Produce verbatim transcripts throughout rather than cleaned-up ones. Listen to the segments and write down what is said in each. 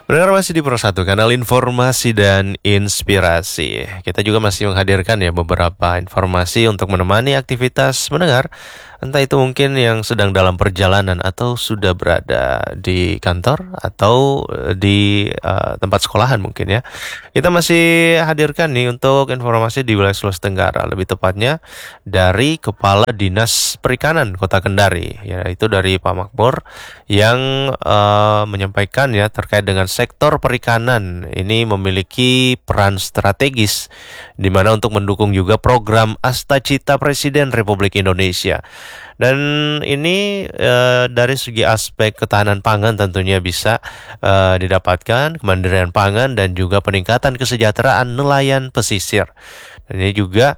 Benar masih di Pro satu, kanal informasi dan inspirasi. Kita juga masih menghadirkan ya beberapa informasi untuk menemani aktivitas mendengar. Entah itu mungkin yang sedang dalam perjalanan atau sudah berada di kantor atau eh, di eh, tempat sekolahan mungkin ya. Kita masih hadirkan nih untuk informasi di wilayah Sulawesi Tenggara, lebih tepatnya dari Kepala Dinas Perikanan Kota Kendari, yaitu dari Pak Makmur yang eh, menyampaikan ya terkait dengan sektor perikanan ini memiliki peran strategis di mana untuk mendukung juga program Astacita Presiden Republik Indonesia. Dan ini eh, dari segi aspek ketahanan pangan tentunya bisa eh, didapatkan kemandirian pangan dan juga peningkatan kesejahteraan nelayan pesisir. Dan ini juga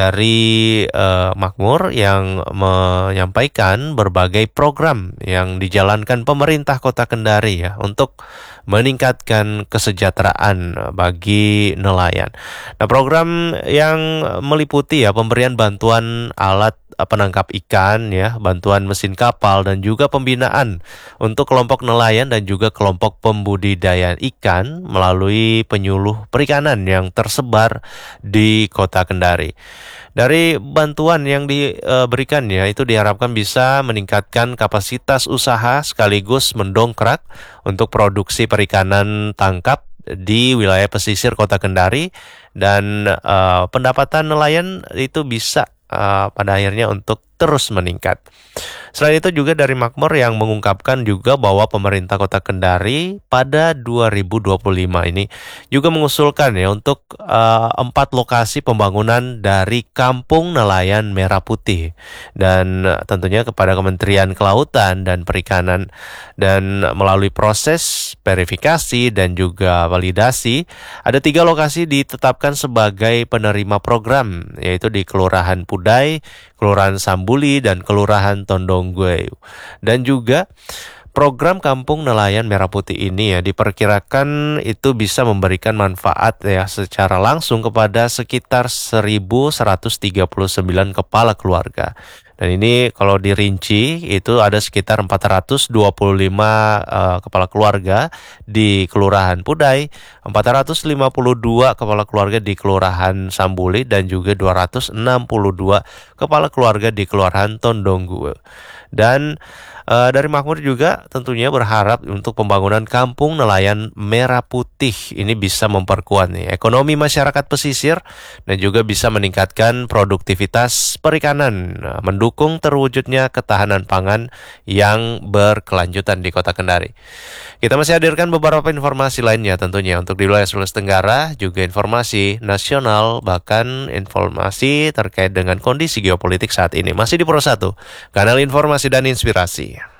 dari eh, Makmur yang menyampaikan berbagai program yang dijalankan pemerintah Kota Kendari ya untuk meningkatkan kesejahteraan bagi nelayan. Nah, program yang meliputi ya pemberian bantuan alat penangkap ikan ya, bantuan mesin kapal dan juga pembinaan untuk kelompok nelayan dan juga kelompok pembudidaya ikan melalui penyuluh perikanan yang tersebar di Kota Kendari. Dari bantuan yang diberikan ya itu diharapkan bisa meningkatkan kapasitas usaha sekaligus mendongkrak untuk produksi perikanan tangkap di wilayah pesisir Kota Kendari dan uh, pendapatan nelayan itu bisa uh, pada akhirnya untuk terus meningkat. Selain itu juga dari Makmur yang mengungkapkan juga bahwa pemerintah Kota Kendari pada dua ribu dua puluh lima ini juga mengusulkan ya untuk uh, empat lokasi pembangunan dari Kampung Nelayan Merah Putih dan uh, tentunya kepada Kementerian Kelautan dan Perikanan, dan melalui proses verifikasi dan juga validasi ada tiga lokasi ditetapkan sebagai penerima program, yaitu di Kelurahan Pudai, Kelurahan Sambuli, dan Kelurahan Tondonggue. Dan juga program Kampung Nelayan Merah Putih ini ya diperkirakan itu bisa memberikan manfaat ya secara langsung kepada sekitar seribu seratus tiga puluh sembilan kepala keluarga. Dan ini kalau dirinci itu ada sekitar empat ratus dua puluh lima uh, kepala keluarga di Kelurahan Pudai, empat ratus lima puluh dua kepala keluarga di Kelurahan Sambuli, dan juga dua ratus enam puluh dua kepala keluarga di Kelurahan Tondonggue. Dan uh, dari Makmur juga tentunya berharap untuk pembangunan Kampung Nelayan Merah Putih ini bisa memperkuat nih ekonomi masyarakat pesisir dan juga bisa meningkatkan produktivitas perikanan, mendukung terwujudnya ketahanan pangan yang berkelanjutan di Kota Kendari. Kita masih hadirkan beberapa informasi lainnya tentunya untuk di wilayah Sulawesi Tenggara, juga informasi nasional, bahkan informasi terkait dengan kondisi geopolitik saat ini. Masih di Pro satu, kanal informasi dan inspirasi.